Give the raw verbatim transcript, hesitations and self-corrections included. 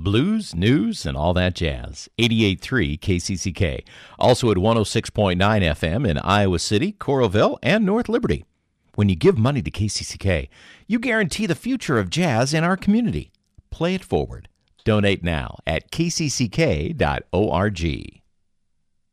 blues, news, and all that jazz. eighty-eight point three K C C K. Also at one oh six point nine F M in Iowa City, Coralville, and North Liberty. When you give money to K C C K, you guarantee the future of jazz in our community. Play it forward. Donate now at k c c k dot org.